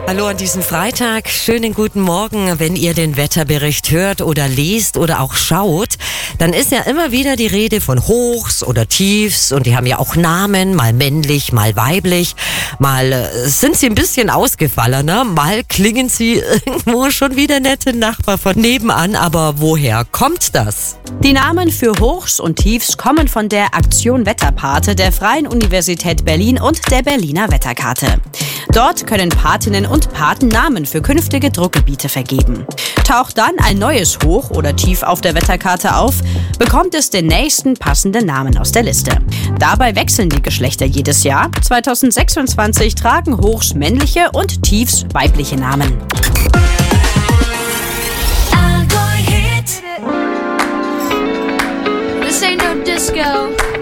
Hallo an diesem Freitag. Schönen guten Morgen. Wenn ihr den Wetterbericht hört oder liest oder auch schaut, dann ist ja immer wieder die Rede von Hochs oder Tiefs und die haben ja auch Namen, mal männlich, mal weiblich, mal sind sie ein bisschen ausgefallener, mal klingen sie irgendwo schon wie der nette Nachbar von nebenan, aber woher kommt das? Die Namen für Hochs und Tiefs kommen von der Aktion Wetterpate der Freien Universität Berlin und der Berliner Wetterkarte. Dort können Patinnen und Paten Namen für künftige Druckgebiete vergeben. Taucht dann ein neues Hoch oder Tief auf der Wetterkarte auf, bekommt es den nächsten passenden Namen aus der Liste. Dabei wechseln die Geschlechter jedes Jahr. 2026 tragen Hochs männliche und Tiefs weibliche Namen. This ain't no disco.